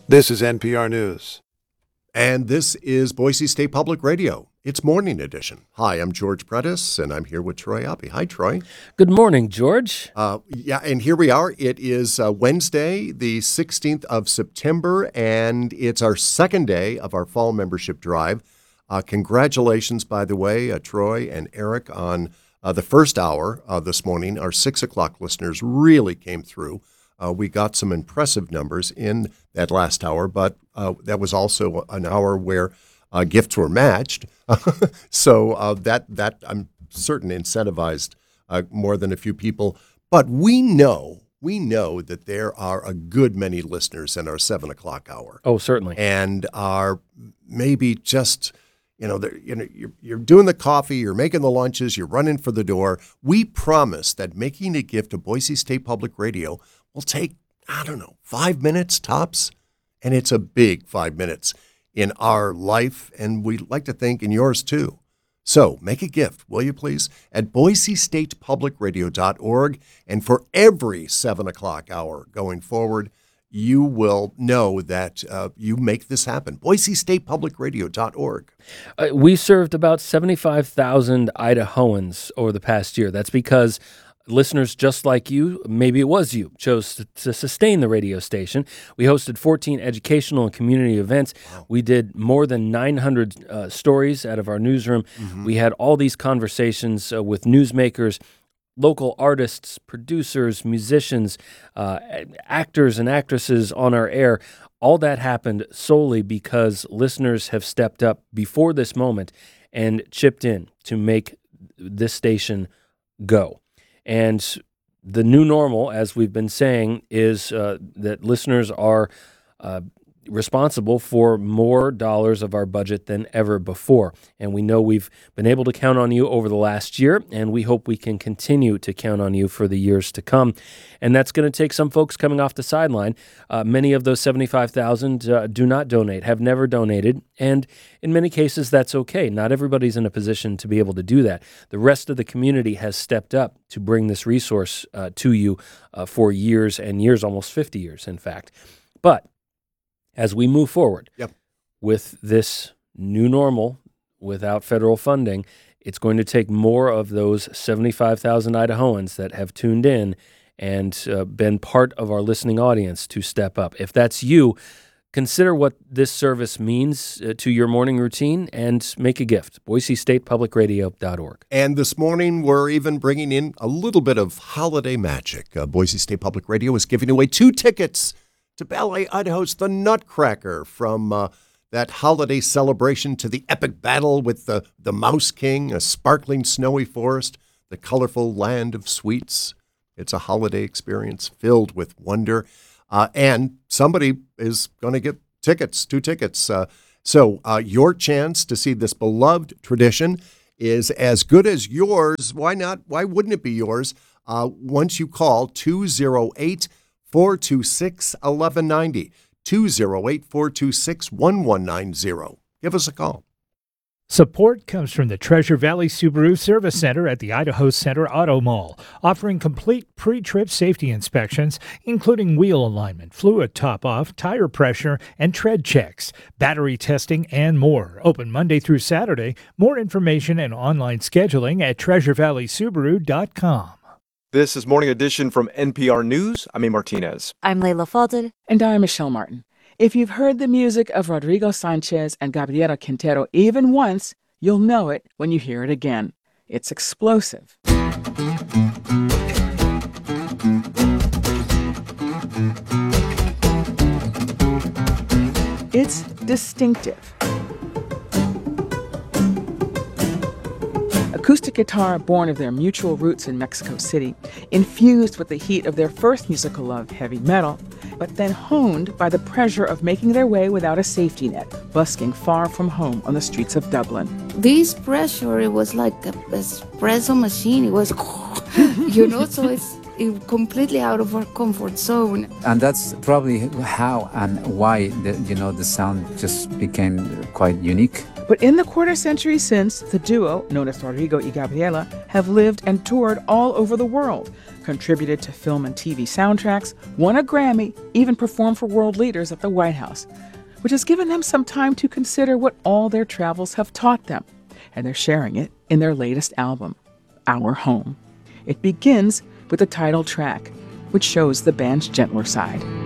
This is NPR News. And this is Boise State Public Radio. It's Morning Edition. Hi, I'm George Predis, and I'm here with Troy Oppie. Hi, Troy. Good morning, George. And here we are. It is Wednesday, the 16th of September, and it's our second day of our fall membership drive. Congratulations, by the way, Troy and Eric, on the first hour this morning. Our 6 o'clock listeners really came through. We got some impressive numbers in that last hour, but that was also an hour where gifts were matched. So that I'm certain incentivized more than a few people. But we know that there are a good many listeners in our 7 o'clock hour. Oh, certainly. And are maybe just, you're doing the coffee, you're making the lunches, you're running for the door. We promise that making a gift to Boise State Public Radio will take, 5 minutes tops. And it's a big 5 minutes in our life, and we'd like to think in yours too. So make a gift, will you please, at boisestatepublicradio.org. And for every 7 o'clock hour going forward, you will know that you make this happen. boisestatepublicradio.org. We served about 75,000 Idahoans over the past year. That's because listeners just like you, maybe it was you, chose to sustain the radio station. We hosted 14 educational and community events. Wow. We did more than 900 stories out of our newsroom. Mm-hmm. We had all these conversations with newsmakers, local artists, producers, musicians, actors and actresses on our air. All that happened solely because listeners have stepped up before this moment and chipped in to make this station go. And the new normal, as we've been saying, is that listeners are responsible for more dollars of our budget than ever before. And we know we've been able to count on you over the last year, and we hope we can continue to count on you for the years to come. And that's going to take some folks coming off the sideline. Many of those 75,000 do not donate, have never donated, and in many cases that's okay. Not everybody's in a position to be able to do that. The rest of the community has stepped up to bring this resource to you for years and years, almost 50 years, in fact. But as we move forward with this new normal without federal funding, it's going to take more of those 75,000 Idahoans that have tuned in and been part of our listening audience to step up. If that's you, consider what this service means to your morning routine and make a gift. BoiseStatePublicRadio.org. And this morning, we're even bringing in a little bit of holiday magic. Boise State Public Radio is giving away 2 tickets to Ballet Idaho's The Nutcracker, from that holiday celebration to the epic battle with the Mouse King, a sparkling snowy forest, the colorful land of sweets. It's a holiday experience filled with wonder. And somebody is going to get tickets, 2 tickets. So your chance to see this beloved tradition is as good as yours. Why not? Why wouldn't it be yours? Once you call 208-426-1190, 208-426-1190. Give us a call. Support comes from the Treasure Valley Subaru Service Center at the Idaho Center Auto Mall, offering complete pre-trip safety inspections, including wheel alignment, fluid top-off, tire pressure, and tread checks, battery testing, and more. Open Monday through Saturday. More information and online scheduling at TreasureValleySubaru.com. This is Morning Edition from NPR News. I'm A. Martinez. I'm Layla Fadel. And I'm Michelle Martin. If you've heard the music of Rodrigo Sanchez and Gabriela Quintero even once, you'll know it when you hear it again. It's explosive. It's distinctive. Acoustic guitar born of their mutual roots in Mexico City, infused with the heat of their first musical love, heavy metal, but then honed by the pressure of making their way without a safety net, busking far from home on the streets of Dublin. This pressure, it was like an espresso machine. It was, so it's completely out of our comfort zone. And that's probably how and why the sound just became quite unique. But in the quarter century since, the duo, known as Rodrigo y Gabriela, have lived and toured all over the world, contributed to film and TV soundtracks, won a Grammy, even performed for world leaders at the White House, which has given them some time to consider what all their travels have taught them. And they're sharing it in their latest album, Our Home. It begins with the title track, which shows the band's gentler side.